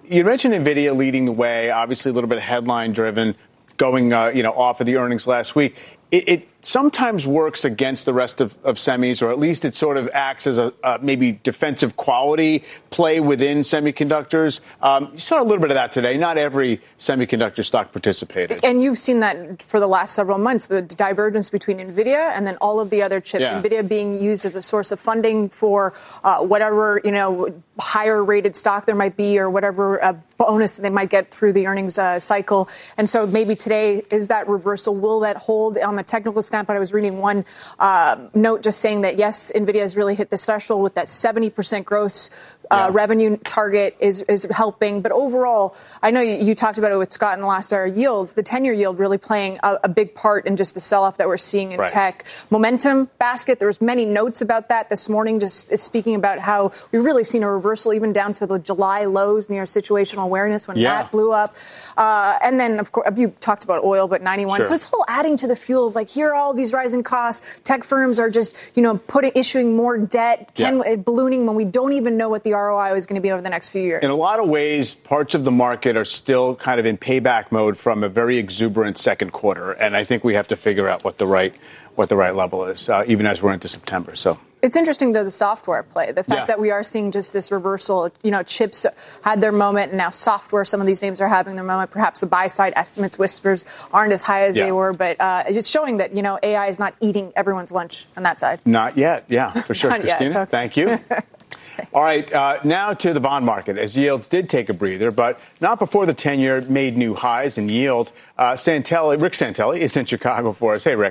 you mentioned NVIDIA leading the way, obviously a little bit headline driven, going off of the earnings last week. It sometimes works against the rest of semis, or at least it sort of acts as a maybe defensive quality play within semiconductors. You saw a little bit of that today. Not every semiconductor stock participated. And you've seen that for the last several months, the divergence between NVIDIA and then all of the other chips. Yeah. NVIDIA being used as a source of funding for whatever, higher rated stock there might be, or whatever bonus they might get through the earnings cycle. And so maybe today is that reversal. Will that hold on the technical standpoint? I was reading one note just saying that, yes, NVIDIA has really hit the threshold with that 70% growth revenue target is helping. But overall, I know you talked about it with Scott in the last hour, yields, the 10-year yield really playing a big part in just the sell-off that we're seeing in tech. Momentum basket, there was many notes about that this morning, just speaking about how we've really seen a reversal even down to the July lows near situational awareness when that blew up. And then, of course, you talked about oil, but 91. Sure. So it's all adding to the fuel of like, here are all these rising costs. Tech firms are just, issuing more debt, ballooning when we don't even know what the ROI is going to be over the next few years. In a lot of ways, parts of the market are still kind of in payback mode from a very exuberant second quarter. And I think we have to figure out what the right level is, even as we're into September. So it's interesting, though, the software play, the fact that we are seeing just this reversal. Chips had their moment, and now software, some of these names are having their moment. Perhaps the buy-side estimates, whispers, aren't as high as they were, but it's showing that, AI is not eating everyone's lunch on that side. Not yet. Yeah, for sure. Christina, thank you. All right, now to the bond market, as yields did take a breather, but not before the 10-year made new highs in yield. Rick Santelli is in Chicago for us. Hey, Rick.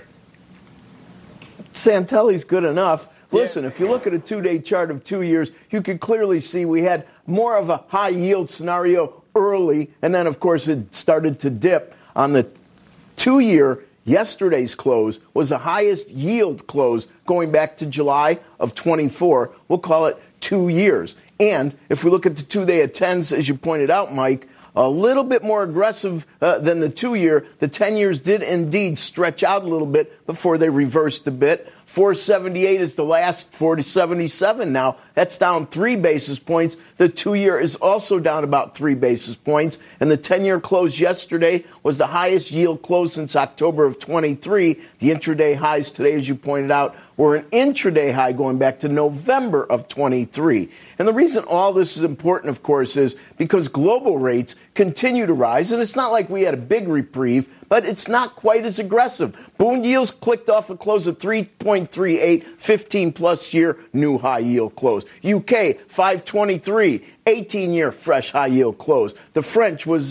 Santelli's good enough. Listen, if you look at a two-day chart of 2 years, you can clearly see we had more of a high-yield scenario early, and then, of course, it started to dip. On the 2-year, yesterday's close was the highest yield close going back to July of 24. We'll call it 2 years. And if we look at the 2-day at 10s, as you pointed out, Mike, a little bit more aggressive than the 2-year. The 10 years did indeed stretch out a little bit before they reversed a bit. 478 is the last 477 now. That's down 3 basis points. The 2-year is also down about 3 basis points. And the 10-year close yesterday was the highest yield close since October of 23. The intraday highs today, as you pointed out, were an intraday high going back to November of 23. And the reason all this is important, of course, is because global rates continue to rise. And it's not like we had a big reprieve, but it's not quite as aggressive. Bund yields clicked off a close of 3.38, 15-plus year new high yield close. UK, 523, 18-year fresh high yield close. The French was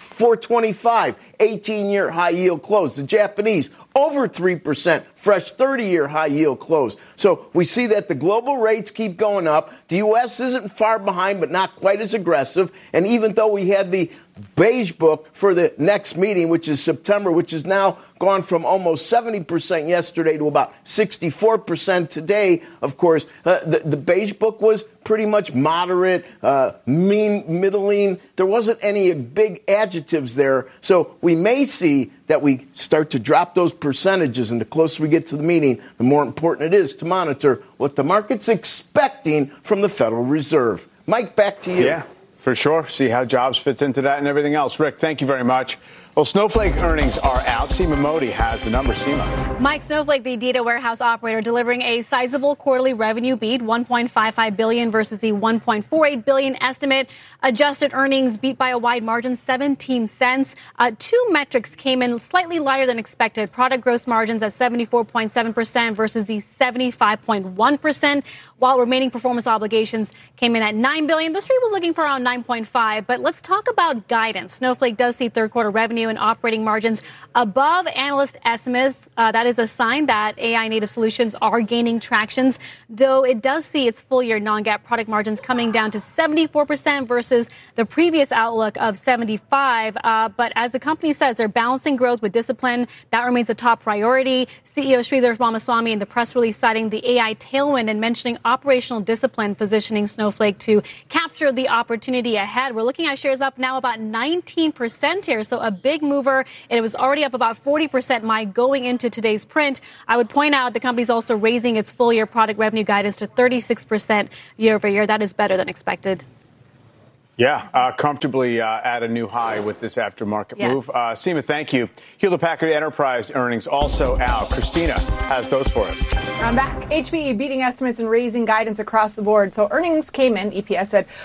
425, 18-year high yield close. The Japanese, over 3%, fresh 30-year high yield close. So we see that the global rates keep going up. The U.S. isn't far behind, but not quite as aggressive. And even though we had the beige book for the next meeting, which is September, which has now gone from almost 70% yesterday to about 64% today, of course, the beige book was pretty much moderate, middling. There wasn't any big adjectives there. So we may see that we start to drop those percentages, and the closer we get to the meeting, the more important it is to monitor what the market's expecting from the Federal Reserve. Mike, back to you. Yeah, for sure. See how jobs fits into that and everything else. Rick, thank you very much. Well, Snowflake earnings are out. Seema Modi has the numbers. Seema. Mike, Snowflake, the data warehouse operator, delivering a sizable quarterly revenue beat, $1.55 billion versus the $1.48 billion estimate. Adjusted earnings beat by a wide margin, 17 cents. Two metrics came in slightly lighter than expected. Product gross margins at 74.7% versus the 75.1%, while remaining performance obligations came in at $9 billion. The street was looking for around 9.5. But let's talk about guidance. Snowflake does see third quarter revenue and operating margins above analyst estimates. That is a sign that AI native solutions are gaining tractions, though it does see its full year non-GAAP product margins coming down to 74% versus the previous outlook of 75. But as the company says, they're balancing growth with discipline. That remains a top priority. CEO Sridhar Ramaswamy in the press release citing the AI tailwind and mentioning operational discipline, positioning Snowflake to capture the opportunity ahead. We're looking at shares up now about 19% here, so a big mover. It was already up about 40%, Mike, going into today's print. I would point out the company's also raising its full-year product revenue guidance to 36% year over year. That is better than expected. Yeah, comfortably at a new high with this aftermarket move. Seema, thank you. Hewlett Packard Enterprise earnings also out. Christina has those for us. I'm back. HPE beating estimates and raising guidance across the board. So earnings came in, EPS at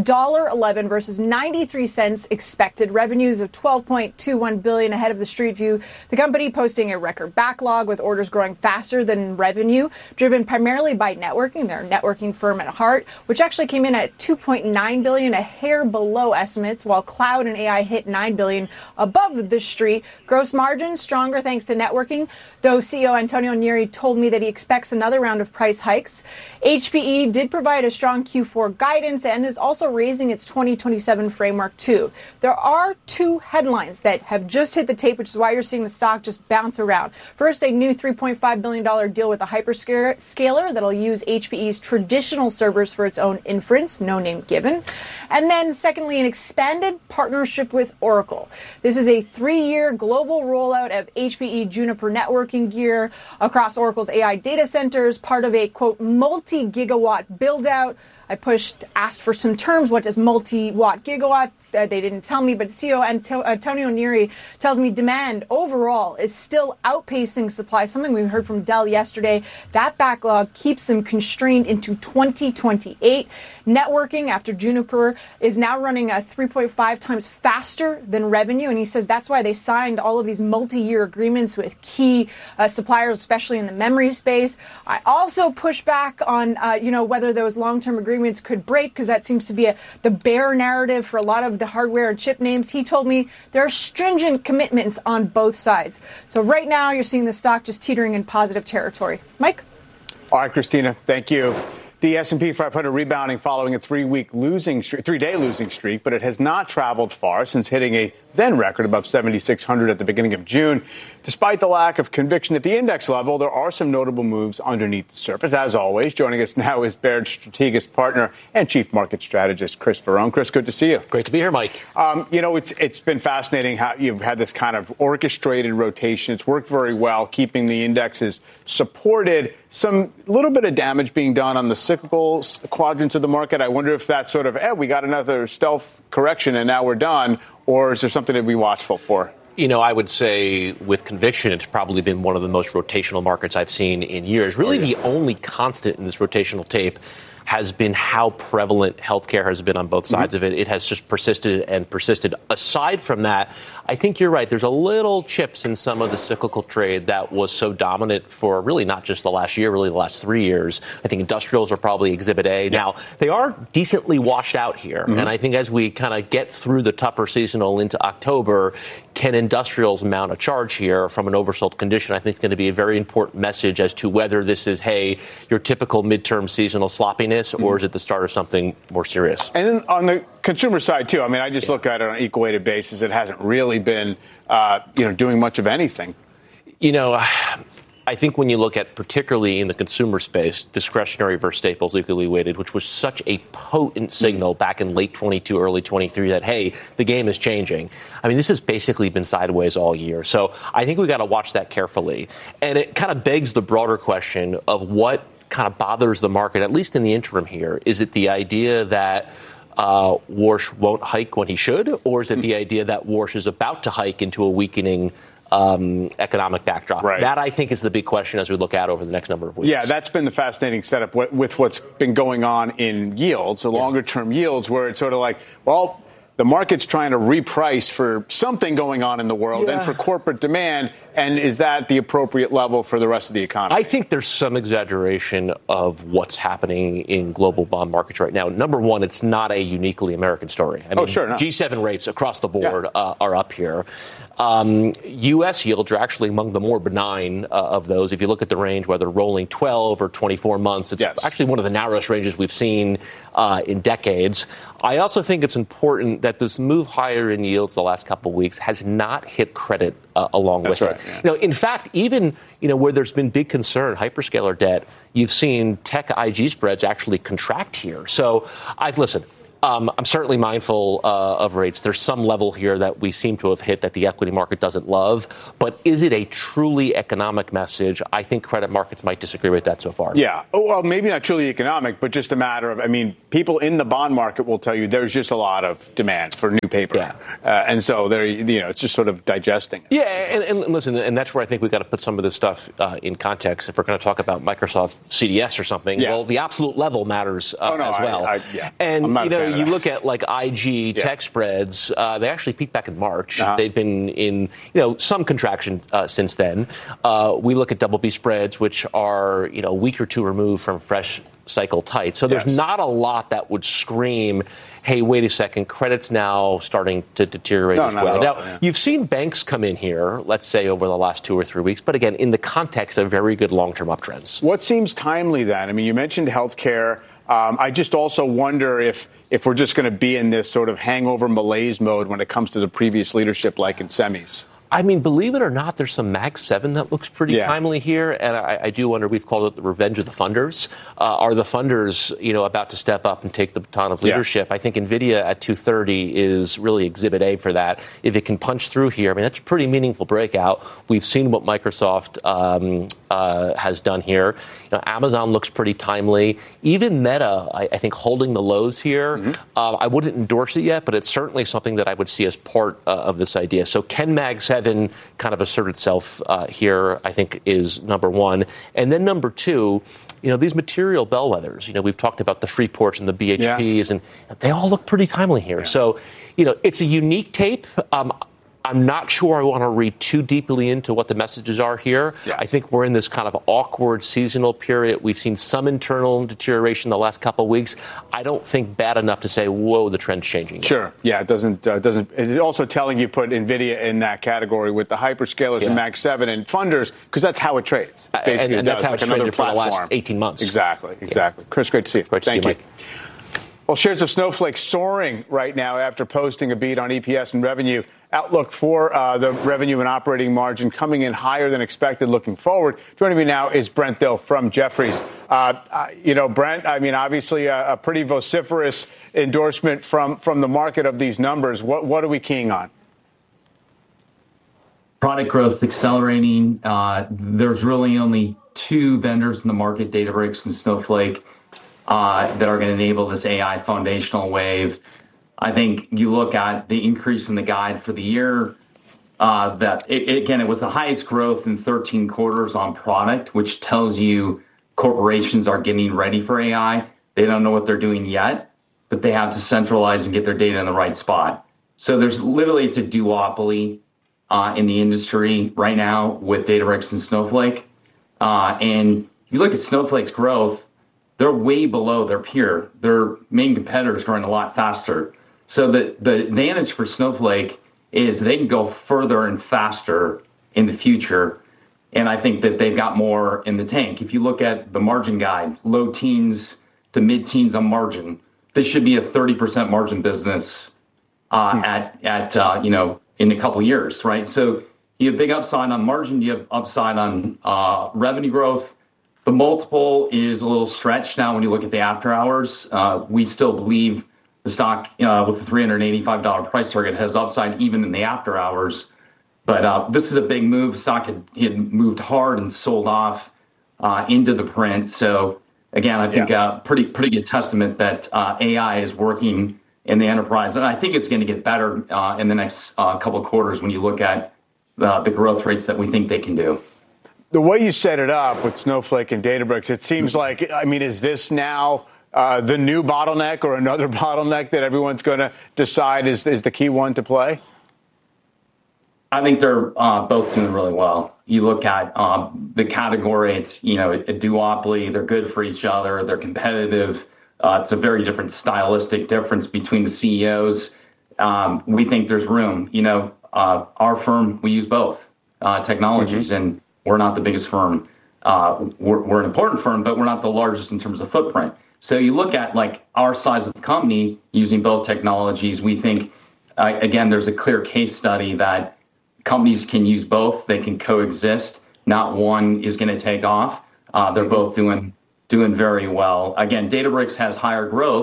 $1.11 versus 93 cents expected. Revenues of $12.21 billion ahead of the street view. The company posting a record backlog with orders growing faster than revenue, driven primarily by networking. Their networking firm at heart, which actually came in at $2.9 billion, a hair below estimates, while cloud and AI hit $9 billion above the street. Gross margins stronger thanks to networking, though CEO Antonio Neri told me that he expects another round of price hikes. HPE did provide a strong Q4 guidance and is also raising its 2027 framework too. There are two headlines that have just hit the tape, which is why you're seeing the stock just bounce around. First, a new $3.5 billion deal with a hyperscaler that'll use HPE's traditional servers for its own inference, no name given. And then secondly, an expanded partnership with Oracle. This is a 3-year global rollout of HPE Juniper networking gear across Oracle's AI data centers, part of a, quote, multi-gigawatt build-out. I asked for some terms. What does multi-watt gigawatt? They didn't tell me, but CEO Antonio Neri tells me demand overall is still outpacing supply, something we heard from Dell yesterday. That backlog keeps them constrained into 2028. Networking, after Juniper, is now running 3.5 times faster than revenue, and he says that's why they signed all of these multi-year agreements with key suppliers, especially in the memory space. I also push back on, whether those long-term agreements could break, because that seems to be the bear narrative for a lot of the hardware and chip names. He told me there are stringent commitments on both sides. So right now you're seeing the stock just teetering in positive territory. Mike? All right, Christina, thank you. The S&P 500 rebounding following a 3-day losing streak, but it has not traveled far since hitting a then record above 7,600 at the beginning of June. Despite the lack of conviction at the index level, there are some notable moves underneath the surface. As always, joining us now is Baird strategist partner and chief market strategist Chris Verrone. Chris, good to see you. Great to be here, Mike. It's been fascinating how you've had this kind of orchestrated rotation. It's worked very well, keeping the indexes supported. Some little bit of damage being done on the cyclical quadrants of the market. I wonder if that's sort of, we got another stealth correction and now we're done. Or is there something to be watchful for? I would say with conviction, it's probably been one of the most rotational markets I've seen in years. Really, the only constant in this rotational tape has been how prevalent healthcare has been on both sides of it. It has just persisted and persisted. Aside from that, I think you're right. There's a little chips in some of the cyclical trade that was so dominant for really not just the last year, really the last 3 years. I think industrials are probably exhibit A. Now, they are decently washed out here. And I think as we kind of get through the tougher seasonal into October, can industrials mount a charge here from an oversold condition? I think it's going to be a very important message as to whether this is, your typical midterm seasonal sloppiness, or is it the start of something more serious? And then on the consumer side, too, I just look at it on an equal weighted basis. It hasn't really been, doing much of anything. I think when you look at, particularly in the consumer space, discretionary versus staples equally weighted, which was such a potent signal back in late 22, early 23 that, the game is changing. This has basically been sideways all year. So I think we got to watch that carefully. And it kind of begs the broader question of what kind of bothers the market, at least in the interim here. Is it the idea that Warsh won't hike when he should, or is it the idea that Warsh is about to hike into a weakening economic backdrop? Right. That, I think, is the big question as we look out over the next number of weeks. Yeah, that's been the fascinating setup with what's been going on in yields, the longer-term yields, where it's sort of like, the market's trying to reprice for something going on in the world and for corporate demand. And is that the appropriate level for the rest of the economy? I think there's some exaggeration of what's happening in global bond markets right now. Number one, it's not a uniquely American story. Sure. No. G7 rates across the board are up here. U.S. yields are actually among the more benign of those. If you look at the range, whether rolling 12 or 24 months, it's actually one of the narrowest ranges we've seen in decades. I also think it's important that this move higher in yields the last couple of weeks has not hit credit along with it. Yeah. In fact, even where there's been big concern, hyperscaler debt, you've seen tech IG spreads actually contract here. So, listen, I'm certainly mindful of rates. There's some level here that we seem to have hit that the equity market doesn't love. But is it a truly economic message? I think credit markets might disagree with that so far. Yeah. Well, maybe not truly economic, but just a matter of, people in the bond market will tell you there's just a lot of demand for new paper. Yeah. And so it's just sort of digesting. Yeah. And listen, and that's where I think we've got to put some of this stuff in context. If we're going to talk about Microsoft CDS or something, well, the absolute level matters as well. And, you look at like IG tech spreads, they actually peaked back in March. They've been in, some contraction since then. We look at double B spreads, which are, a week or two removed from fresh cycle tight. So there's not a lot that would scream, hey, wait a second, credit's now starting to deteriorate as well. Now, you've seen banks come in here, let's say, over the last 2 or 3 weeks, but again, in the context of very good long-term uptrends. What seems timely then? You mentioned healthcare. I just also wonder if we're just going to be in this sort of hangover malaise mode when it comes to the previous leadership, like in semis. Believe it or not, there's some Mag 7 that looks pretty timely here. And I do wonder, we've called it the revenge of the funders. Are the funders, about to step up and take the baton of leadership? I think NVIDIA at 230 is really exhibit A for that. If it can punch through here, that's a pretty meaningful breakout. We've seen what Microsoft has done here. Amazon looks pretty timely. Even Meta, I think, holding the lows here. I wouldn't endorse it yet, but it's certainly something that I would see as part of this idea. So can Mag 7 kind of assert itself here, I think, is number one. And then number two, these material bellwethers, we've talked about the Freeports and the BHPs, and they all look pretty timely here. Yeah. So, it's a unique tape. I'm not sure I want to read too deeply into what the messages are here. Yeah. I think we're in this kind of awkward seasonal period. We've seen some internal deterioration the last couple of weeks. I don't think bad enough to say, whoa, the trend's changing. Sure. Yeah, it doesn't. It's also telling you put NVIDIA in that category with the hyperscalers and Mag 7 and funders, because that's how it trades. Basically, and that's how it's traded for the last 18 months. Exactly. Chris, great to see you. Great to see you, Mike. Well, shares of Snowflake soaring right now after posting a beat on EPS and revenue. Outlook for the revenue and operating margin coming in higher than expected looking forward. Joining me now is Brent Thill from Jefferies. Brent, obviously a pretty vociferous endorsement from the market of these numbers. What are we keying on? Product growth accelerating. There's really only two vendors in the market, Databricks and Snowflake, that are going to enable this AI foundational wave. I think you look at the increase in the guide for the year, it was the highest growth in 13 quarters on product, which tells you corporations are getting ready for AI. They don't know what they're doing yet, but they have to centralize and get their data in the right spot. So it's a duopoly in the industry right now with Databricks and Snowflake. And if you look at Snowflake's growth, they're way below their peer. Their main competitor is growing a lot faster. So the advantage for Snowflake is they can go further and faster in the future. And I think that they've got more in the tank. If you look at the margin guide, low teens to mid-teens on margin, this should be a 30% margin business in a couple of years, right? So you have big upside on margin, you have upside on revenue growth. The multiple is a little stretched now when you look at the after hours. We still believe the stock with the $385 price target has upside even in the after hours. But this is a big move. Stock had moved hard and sold off into the print. So again, I think pretty good testament that AI is working in the enterprise. And I think it's going to get better in the next couple of quarters when you look at the growth rates that we think they can do. The way you set it up with Snowflake and Databricks, it seems like, is this now the new bottleneck or another bottleneck that everyone's going to decide is the key one to play? I think they're both doing really well. You look at the category, it's, a duopoly. They're good for each other. They're competitive. It's a very different stylistic difference between the CEOs. We think there's room. Our firm, we use both technologies, and we're not the biggest firm. We're an important firm, but we're not the largest in terms of footprint. So you look at like our size of the company using both technologies, we think, again, there's a clear case study that companies can use both. They can coexist. Not one is going to take off. They're both doing very well. Again, Databricks has higher growth,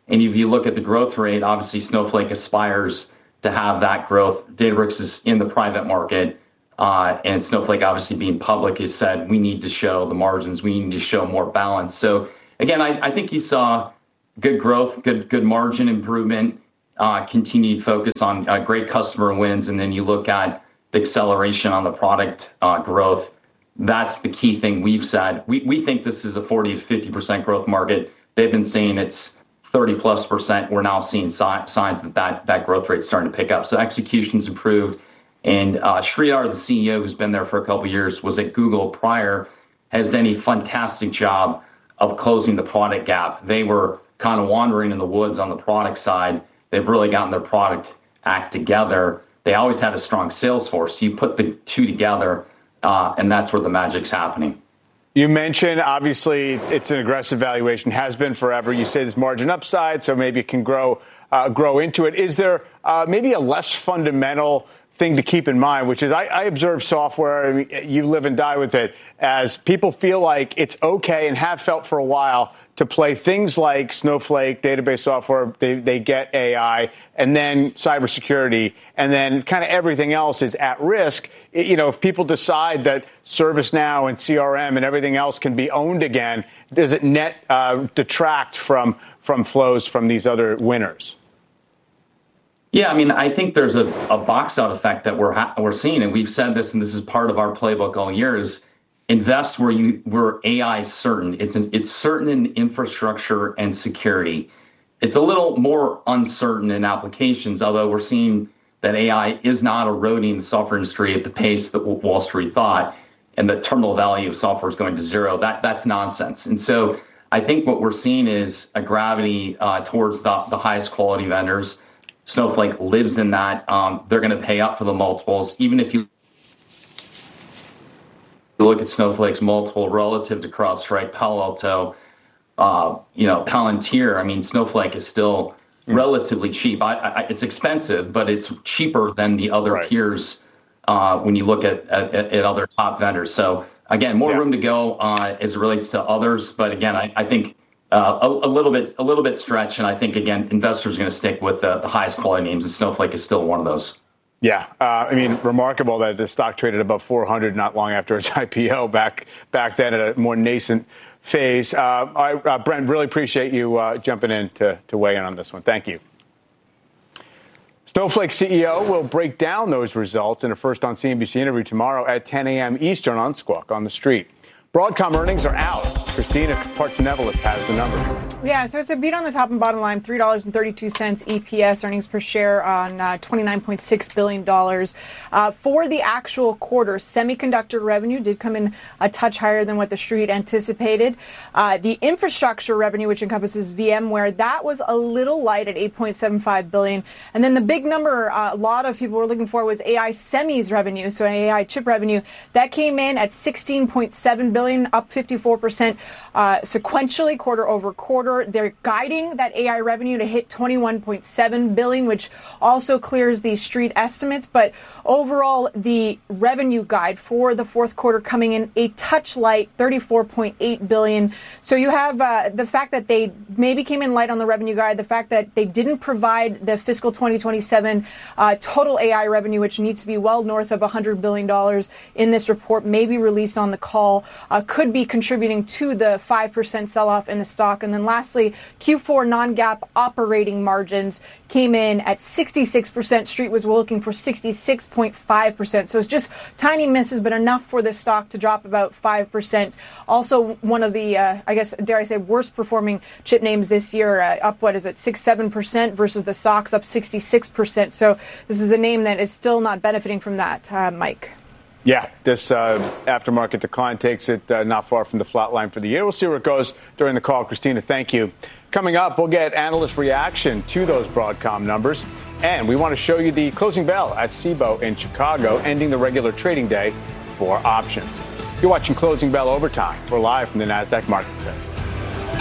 And if you look at the growth rate, obviously Snowflake aspires to have that growth. Databricks is in the private market, and Snowflake, obviously being public, has said we need to show the margins, we need to show more balance. So again, I think you saw good growth, good margin improvement, continued focus on great customer wins, and then you look at the acceleration on the product growth. That's the key thing we've said. We think this is a 40 to 50% growth market. They've been saying it's 30+%. We're now seeing signs that growth rate's starting to pick up. So execution's improved. And Sridhar, the CEO, who's been there for a couple of years, was at Google prior, has done a fantastic job of closing the product gap. They were kind of wandering in the woods on the product side. They've really gotten their product act together. They always had a strong sales force. You put the two together, and that's where the magic's happening. You mentioned, obviously, it's an aggressive valuation, has been forever. You say there's margin upside, so maybe it can grow into it. Is there maybe a less fundamental thing to keep in mind, which is I observe software, I mean, you live and die with it, as people feel like it's okay and have felt for a while to play things like Snowflake, database software, they get AI, and then cybersecurity, and then kind of everything else is at risk. You know, if people decide that ServiceNow and CRM and everything else can be owned again, does it net detract from flows from these other winners? Yeah, I mean, I think there's a box out effect that we're seeing, and we've said this, and this is part of our playbook all year, is invest where AI is certain. It's certain in infrastructure and security. It's a little more uncertain in applications, although we're seeing that AI is not eroding the software industry at the pace that Wall Street thought, and the terminal value of software is going to zero. That's nonsense. And so I think what we're seeing is a gravity towards the highest quality vendors. Snowflake lives in that. They're going to pay up for the multiples, even if you look at Snowflake's multiple relative to CrowdStrike, Palo Alto, Palantir. I mean, Snowflake is still relatively cheap. It's expensive, but it's cheaper than the other peers when you look at other top vendors. So again, more room to go as it relates to others. But again, I think a little bit stretch, and I think again, investors are going to stick with the highest quality names, and Snowflake is still one of those. Yeah, I mean, remarkable that the stock traded above 400 not long after its IPO back then at a more nascent phase. Brent, really appreciate you jumping in to weigh in on this one. Thank you. Snowflake CEO will break down those results in a First on CNBC interview tomorrow at 10 a.m. Eastern on Squawk on the Street. Broadcom earnings are out. Christina Partsinevelos has the numbers. Yeah, so it's a beat on the top and bottom line, $3.32 EPS, earnings per share on $29.6 billion. For the actual quarter, semiconductor revenue did come in a touch higher than what the street anticipated. The infrastructure revenue, which encompasses VMware, that was a little light at $8.75 billion. And then the big number a lot of people were looking for was AI semis revenue, so AI chip revenue. That came in at $16.7 billion, up 54% sequentially, quarter over quarter. They're guiding that AI revenue to hit $21.7 billion, which also clears the street estimates. But overall, the revenue guide for the fourth quarter coming in a touch light, $34.8 billion. So you have the fact that they maybe came in light on the revenue guide, the fact that they didn't provide the fiscal 2027 total AI revenue, which needs to be well north of $100 billion in this report, may be released on the call, could be contributing to the 5% sell-off in the stock. And then lastly, Q4 non-GAAP operating margins came in at 66%. Street was looking for 66.5%. So it's just tiny misses, but enough for the stock to drop about 5%. Also, one of the, I guess, dare I say, worst performing chip names this year, up, 6-7% versus the stocks up 66%. So this is a name that is still not benefiting from that, Mike. Yeah, this aftermarket decline takes it not far from the flat line for the year. We'll see where it goes during the call. Christina, thank you. Coming up, we'll get analyst reaction to those Broadcom numbers. And we want to show you the closing bell at Cboe in Chicago, ending the regular trading day for options. You're watching Closing Bell Overtime. We're live from the NASDAQ Market Center.